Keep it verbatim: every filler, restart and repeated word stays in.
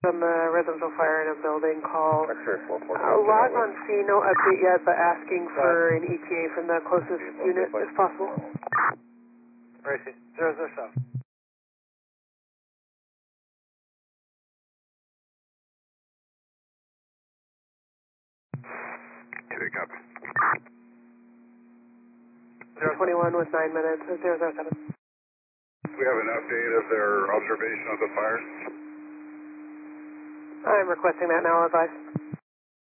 on the residential fire in a building call. X-ray four four. Uh, log on C, no update yet, but asking for an E T A from the closest unit if possible. Racing, zero zero seven. Two copy. twenty-one with nine minutes, zero zero seven. We have an update of their observation of the fires. I'm requesting that now, advice.